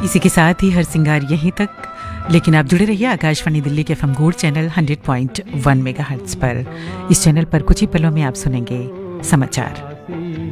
इसी के साथ ही हर सिंगार यहीं तक, लेकिन आप जुड़े रहिए आकाशवाणी दिल्ली के FM गोल्ड चैनल 100.1 मेगाहर्ट्ज पर। इस चैनल पर कुछ ही पलों में आप सुनेंगे समाचार।